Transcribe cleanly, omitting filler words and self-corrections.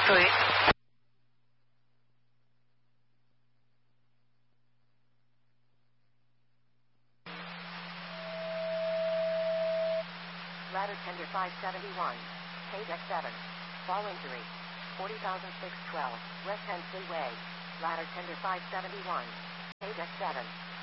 estoy. Ladder tender 571. Page X7. Fall injury. 40,612. West Hensley Way. Ladder tender 571. Page X7.